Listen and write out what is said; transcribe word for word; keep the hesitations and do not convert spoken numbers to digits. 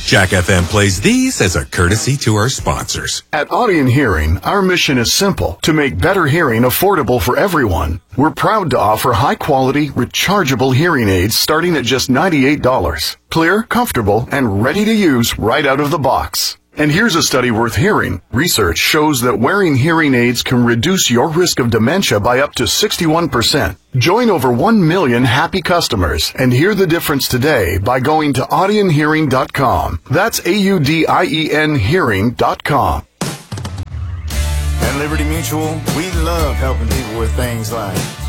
Jack F M plays these as a courtesy to our sponsors. At Audion Hearing, our mission is simple: to make better hearing affordable for everyone. We're proud to offer high-quality, rechargeable hearing aids starting at just ninety-eight dollars. Clear, comfortable, and ready to use right out of the box. And here's a study worth hearing. Research shows that wearing hearing aids can reduce your risk of dementia by up to sixty-one percent. Join over one million happy customers and hear the difference today by going to audion hearing dot com. That's A U D I E N hearing dot com. At Liberty Mutual, we love helping people with things like